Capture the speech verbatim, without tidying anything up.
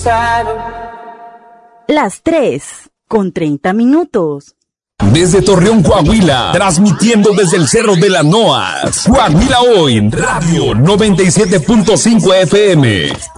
Las tres, con treinta minutos. Desde Torreón, Coahuila, transmitiendo desde el Cerro de la Noas. Coahuila Hoy, Radio noventa y siete punto cinco F M.